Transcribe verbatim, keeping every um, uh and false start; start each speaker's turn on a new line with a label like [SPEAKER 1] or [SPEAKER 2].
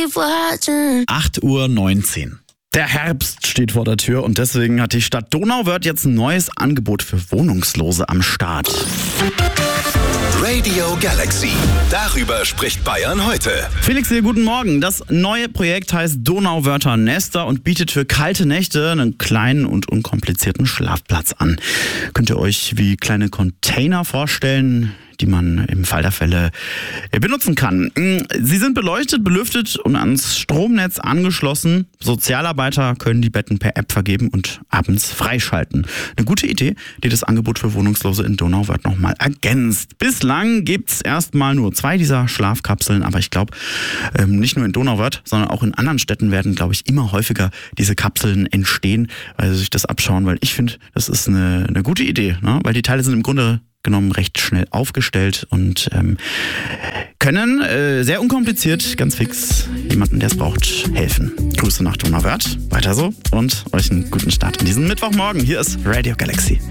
[SPEAKER 1] keep watching.
[SPEAKER 2] acht Uhr neunzehn. Der Herbst steht vor der Tür und deswegen hat die Stadt Donauwörth jetzt ein neues Angebot für Wohnungslose am Start.
[SPEAKER 3] Radio Galaxy. Darüber spricht Bayern heute.
[SPEAKER 2] Felix hier, guten Morgen. Das neue Projekt heißt Donauwörther Nester und bietet für kalte Nächte einen kleinen und unkomplizierten Schlafplatz an. Könnt ihr euch wie kleine Container vorstellen, die man im Fall der Fälle benutzen kann. Sie sind beleuchtet, belüftet und ans Stromnetz angeschlossen. Sozialarbeiter können die Betten per App vergeben und abends freischalten. Eine gute Idee, die das Angebot für Wohnungslose in Donauwörth nochmal ergänzt. Bislang gibt's erstmal nur zwei dieser Schlafkapseln, aber ich glaube, nicht nur in Donauwörth, sondern auch in anderen Städten werden, glaube ich, immer häufiger diese Kapseln entstehen, weil sie sich das abschauen, weil ich finde, das ist eine, eine gute Idee, ne? Weil die Teile sind im Grunde genommen recht schnell aufgestellt und ähm, können äh, sehr unkompliziert, ganz fix jemanden, der es braucht, helfen. Grüße nach Donauwörth, weiter so und euch einen guten Start in diesen Mittwochmorgen. Hier ist Radio Galaxy.